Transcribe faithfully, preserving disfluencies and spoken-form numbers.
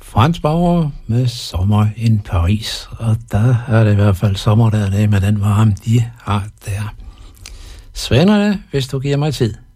Frans Bauer med Sommer in Paris, og der er det i hvert fald sommer dernede med den varme, de har der. Svenderne, hvis du giver mig tid.